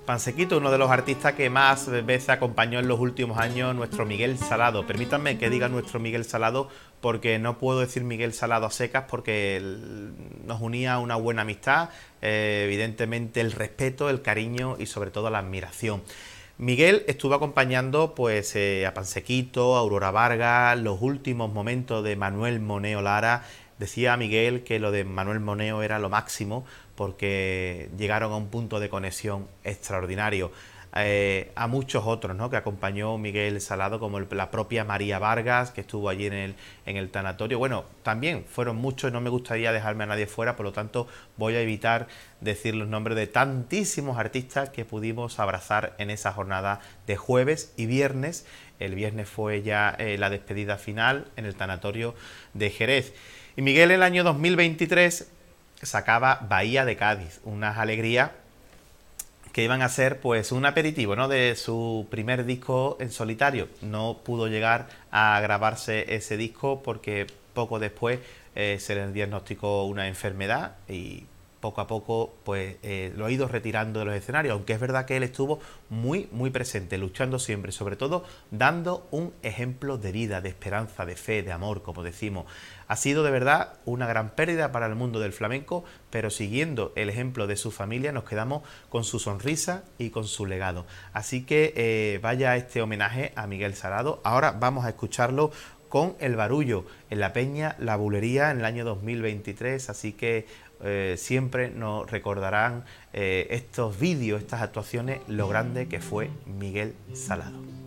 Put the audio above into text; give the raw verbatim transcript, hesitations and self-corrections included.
Pansequito, uno de los artistas que más veces acompañó en los últimos años, nuestro Miguel Salado. Permítanme que diga nuestro Miguel Salado porque no puedo decir Miguel Salado a secas porque nos unía una buena amistad, eh, evidentemente el respeto, el cariño y sobre todo la admiración. Miguel estuvo acompañando pues eh, a Pansequito, a Aurora Vargas, los últimos momentos de Manuel Moneo Lara. Decía Miguel que lo de Manuel Moneo era lo máximo porque llegaron a un punto de conexión extraordinario. Eh, a muchos otros, ¿no?, que acompañó Miguel Salado, como el, la propia María Vargas, que estuvo allí en el, en el tanatorio. Bueno, también fueron muchos, no me gustaría dejarme a nadie fuera, por lo tanto voy a evitar decir los nombres de tantísimos artistas que pudimos abrazar en esa jornada de jueves y viernes. El viernes fue ya eh, la despedida final en el tanatorio de Jerez. Y Miguel en el año dos mil veintitrés sacaba Bahía de Cádiz, unas alegrías que iban a ser pues un aperitivo, ¿no?, de su primer disco en solitario. No pudo llegar a grabarse ese disco porque poco después eh, se le diagnosticó una enfermedad y poco a poco pues eh, lo ha ido retirando de los escenarios, aunque es verdad que él estuvo muy muy presente, luchando siempre, sobre todo dando un ejemplo de vida, de esperanza, de fe, de amor, como decimos. Ha sido de verdad una gran pérdida para el mundo del flamenco, pero siguiendo el ejemplo de su familia nos quedamos con su sonrisa y con su legado. Así que eh, vaya este homenaje a Miguel Salado. Ahora vamos a escucharlo con El Barullo en la Peña La Bulería en el año dos mil veintitrés, así que eh, siempre nos recordarán eh, estos vídeos, estas actuaciones, lo grande que fue Miguel Salado.